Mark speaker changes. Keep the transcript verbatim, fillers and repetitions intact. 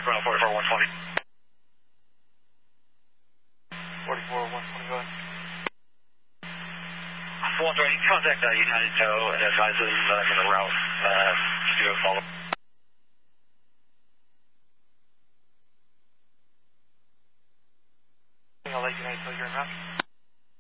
Speaker 1: ground forty-four one twenty.
Speaker 2: forty-four one twenty, go ahead.
Speaker 1: one twenty, contact uh, United Tow and advise them that I'm in the route. Uh, just do a follow.
Speaker 2: I'll let United Tow you're in route.